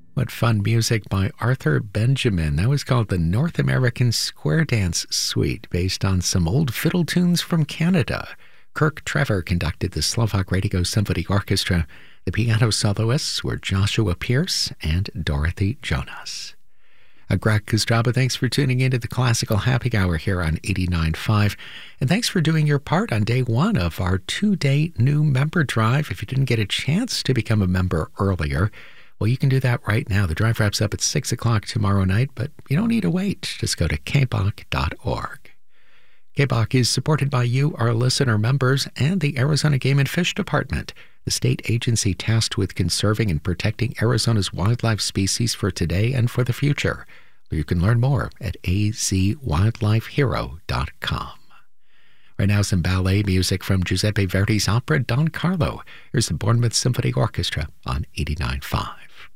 What fun music by Arthur Benjamin. That was called the North American Square Dance Suite, based on some old fiddle tunes from Canada. Kirk Trevor conducted the Slovak Radio Symphony Orchestra. The piano soloists were Joshua Pierce and Dorothy Jonas. Greg Kostraba, thanks for tuning into the Classical Happy Hour here on 89.5. And thanks for doing your part on day one of our 2-day new member drive. If you didn't get a chance to become a member earlier, well, you can do that right now. The drive wraps up at 6 o'clock tomorrow night, but you don't need to wait. Just go to kbach.org. KBach is supported by you, our listener members, and the Arizona Game and Fish Department, the state agency tasked with conserving and protecting Arizona's wildlife species for today and for the future. You can learn more at azwildlifehero.com. Right now, some ballet music from Giuseppe Verdi's opera Don Carlo. Here's the Bournemouth Symphony Orchestra on 89.5.